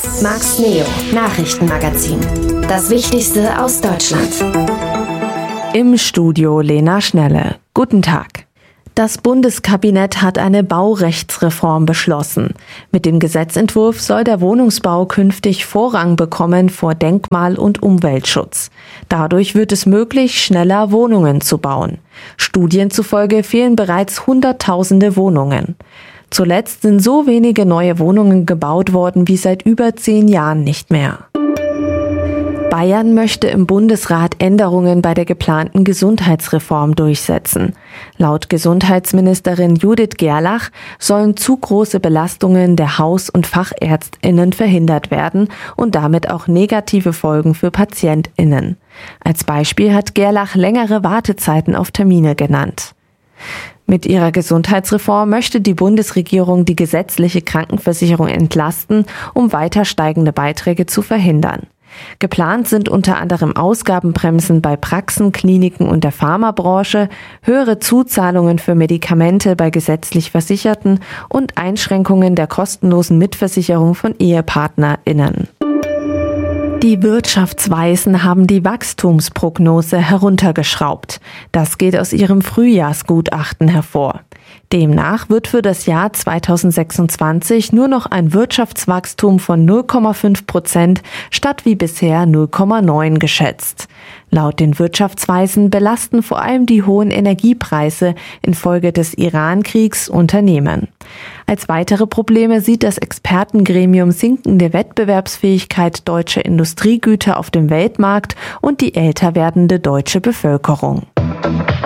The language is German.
Max Neo Nachrichtenmagazin. Das Wichtigste aus Deutschland. Im Studio Lena Schnelle. Guten Tag. Das Bundeskabinett hat eine Baurechtsreform beschlossen. Mit dem Gesetzentwurf soll der Wohnungsbau künftig Vorrang bekommen vor Denkmal- und Umweltschutz. Dadurch wird es möglich, schneller Wohnungen zu bauen. Studien zufolge fehlen bereits Hunderttausende Wohnungen. Zuletzt sind so wenige neue Wohnungen gebaut worden wie seit über 10 Jahren nicht mehr. Bayern möchte im Bundesrat Änderungen bei der geplanten Gesundheitsreform durchsetzen. Laut Gesundheitsministerin Judith Gerlach sollen zu große Belastungen der Haus- und FachärztInnen verhindert werden und damit auch negative Folgen für PatientInnen. Als Beispiel hat Gerlach längere Wartezeiten auf Termine genannt. Mit ihrer Gesundheitsreform möchte die Bundesregierung die gesetzliche Krankenversicherung entlasten, um weiter steigende Beiträge zu verhindern. Geplant sind unter anderem Ausgabenbremsen bei Praxen, Kliniken und der Pharmabranche, höhere Zuzahlungen für Medikamente bei gesetzlich Versicherten und Einschränkungen der kostenlosen Mitversicherung von EhepartnerInnen. Die Wirtschaftsweisen haben die Wachstumsprognose heruntergeschraubt. Das geht aus ihrem Frühjahrsgutachten hervor. Demnach wird für das Jahr 2026 nur noch ein Wirtschaftswachstum von 0,5% statt wie bisher 0,9 geschätzt. Laut den Wirtschaftsweisen belasten vor allem die hohen Energiepreise infolge des Iran-Kriegs Unternehmen. Als weitere Probleme sieht das Expertengremium sinkende Wettbewerbsfähigkeit deutscher Industriegüter auf dem Weltmarkt und die älter werdende deutsche Bevölkerung.